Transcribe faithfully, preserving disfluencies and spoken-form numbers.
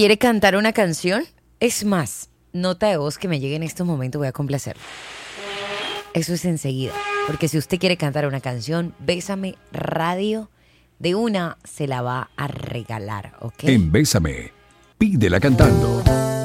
¿Quiere cantar una canción? Es más, nota de voz que me llegue en estos momentos, voy a complacerlo. Eso es enseguida. Porque si usted quiere cantar una canción, Bésame Radio, de una se la va a regalar, ¿ok? En Bésame, pídela cantando.